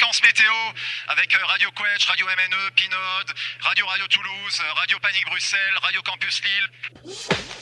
fréquence météo avec Radio Quetch, Radio MNE, Pinode, Radio Toulouse, Radio Panique Bruxelles, Radio Campus Lille.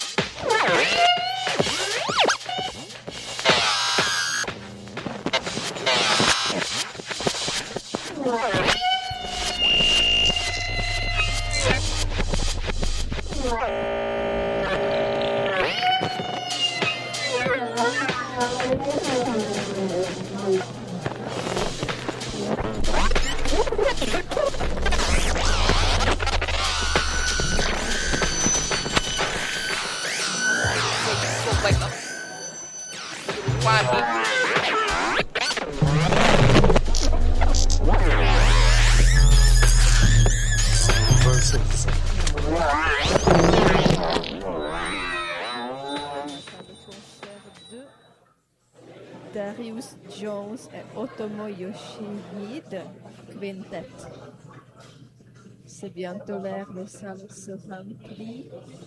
Darius Jones et Otomo Yoshihide Quintet. C'est bientôt l'heure, les salles se remplissent.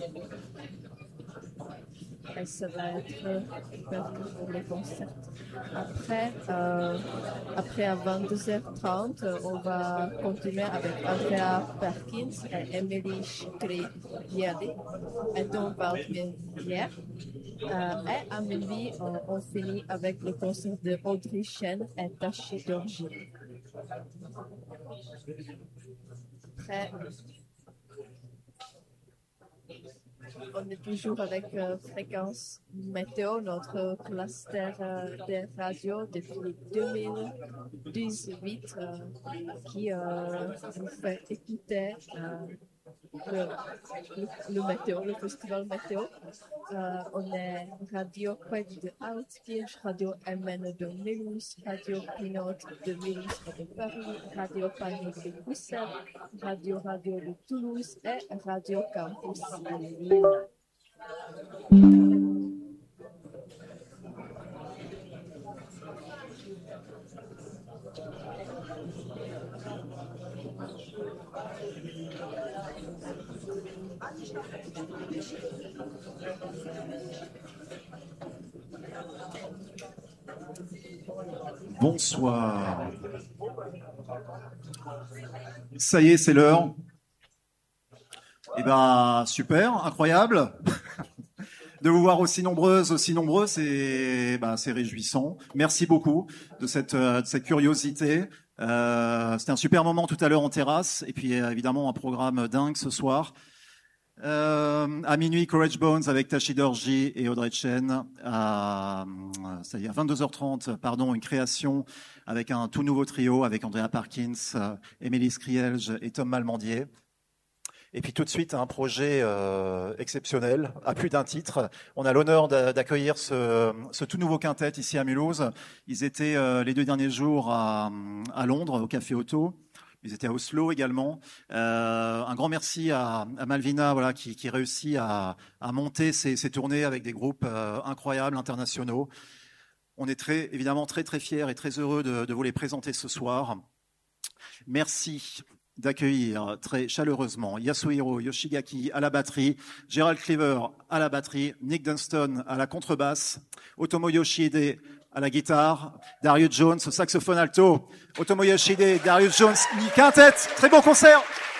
Et ça va être parti pour les concerts. Après à 22h30, on va continuer avec Andrea Perkins et Emily Scrivieri et Don Waldmeier. Et à minuit, on finit avec le concert de Audrey Chen et Tashi Dorji. On est toujours avec Fréquence Météo, notre cluster des radios depuis 2018 qui nous fait écouter le météo, le festival météo. On est Radio Quetch de Altkirch, Radio MN de Mulhouse, Radio Pinot de Mulhouse et de Paris, Radio Panique de Bruxelles, Radio de Toulouse et Radio Campus Lille. Bonsoir. Ça y est, c'est l'heure. Eh ben, super, incroyable. De vous voir aussi nombreux, c'est réjouissant. Merci beaucoup de cette curiosité. C'était un super moment tout à l'heure en terrasse, et puis évidemment un programme dingue ce soir. À minuit, Courage Bones avec Tashi Dorji et Audrey Chen. À 22h30, une création avec un tout nouveau trio avec Andrea Parkins, Emily Scrielge et Tom Malmandier. Et puis tout de suite, un projet exceptionnel, à plus d'un titre. On a l'honneur d'accueillir ce tout nouveau quintet ici à Mulhouse. Ils étaient les 2 derniers jours à Londres, au Café Otto. Ils étaient à Oslo également. Un grand merci à Malvina, qui réussit à monter ces tournées avec des groupes incroyables, internationaux. On est évidemment très fiers et très heureux de vous les présenter ce soir. Merci d'accueillir très chaleureusement Yasuhiro Yoshigaki à la batterie, Gerald Cleaver à la batterie, Nick Dunston à la contrebasse, Otomo Yoshihide à la guitare, Darius Jones au saxophone alto, Otomo Yoshihide, Darius Jones, quintet, très bon concert.